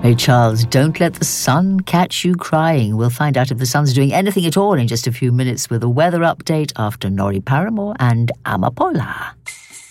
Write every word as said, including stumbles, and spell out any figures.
Hey, Charles, don't let the sun catch you crying. We'll find out if the sun's doing anything at all in just a few minutes with a weather update after Norrie Paramore and Amapola.